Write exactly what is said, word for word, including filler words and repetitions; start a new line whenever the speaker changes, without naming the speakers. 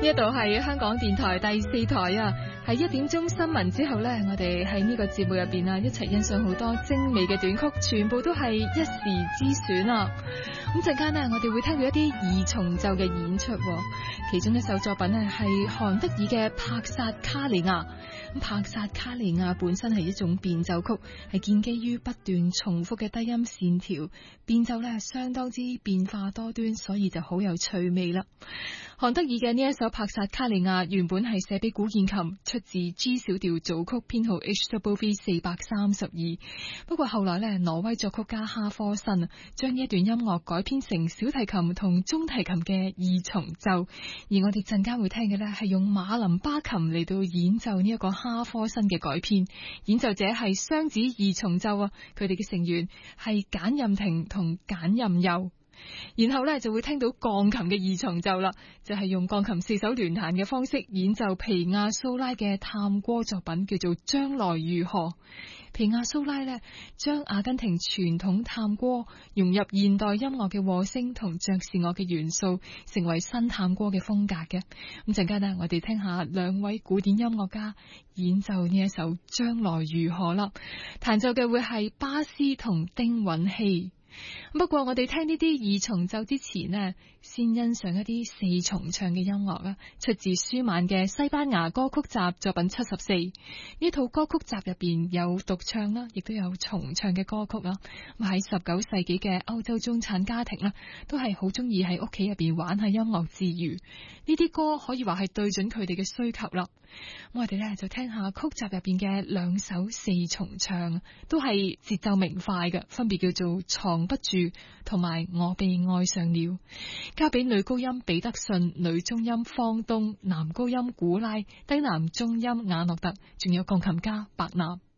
呢一度係香港電台第四台啊，喺一點鐘新聞之後呢，我哋喺呢個節目入邊啊，一齊欣賞好多精美嘅短曲，全部都係一時之選啊！咁陣間呢，我哋會聽到一啲二重奏嘅演出，其中一首作品呢係韓德爾嘅帕薩卡利亞。咁帕薩卡利亞本身係一種變奏曲，係建基於不斷重複嘅低音線條，變奏呢相當之變化多端，所以就好有趣味啦。韓德爾嘅呢一首帕薩卡利亞原本係寫俾古鍵琴，出自 G 小調組曲編號 H W V 四百三十二。不過後來呢，挪威作曲家哈科申將呢一段音樂改編成小提琴同中提琴嘅二重奏，而我哋陣間會聽嘅呢，係用馬林巴琴嚟到演奏呢一個哈科申嘅改編，演奏者係雙子二重奏啊，佢哋嘅成員係簡任婷同簡任佑。然後咧就會聽到鋼琴嘅二重奏啦，就係、是、用鋼琴四手聯彈嘅方式演奏皮亞蘇拉嘅探戈作品，叫做《將來如何》。皮亞蘇拉呢將阿根廷傳統探戈融入現代音樂嘅和聲同爵士樂嘅元素，成為新探戈嘅風格嘅。咁陣間呢，我哋聽下兩位古典音樂家演奏呢一首《將來如何》啦。彈奏嘅會係巴斯同丁允希。不過我哋聽呢啲二重奏之前呢，先欣賞一啲四重唱嘅音樂啦，出自舒曼嘅西班牙歌曲集作品七十四。呢套歌曲集入邊有獨唱啦，亦都有重唱嘅歌曲啦。咁喺十九世紀嘅歐洲中產家庭啦，都係好中意喺屋企入邊玩下音樂之餘，呢啲歌可以話係對準佢哋嘅需求啦。我哋咧就聽下曲集入邊嘅兩首四重唱，都係節奏明快嘅，分別叫做藏不住同埋我被愛上了。交俾女高音彼得遜、女中音方東、男高音古拉、低男中音雅諾特，仲有鋼琴家伯納。